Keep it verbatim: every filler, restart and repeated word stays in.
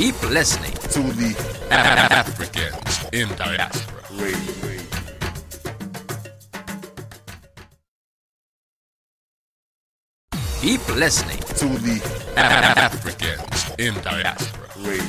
Keep listening to the Africans in Diaspora Radio. Keep listening to the Africans in Diaspora Radio.